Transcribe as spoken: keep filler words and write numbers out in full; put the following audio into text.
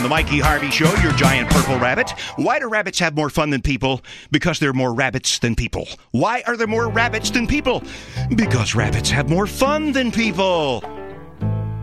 the Mikey Harvey Show, your giant purple rabbit. Why do rabbits have more fun than people? Because there are more rabbits than people. Why are there more rabbits than people? Because rabbits have more fun than people.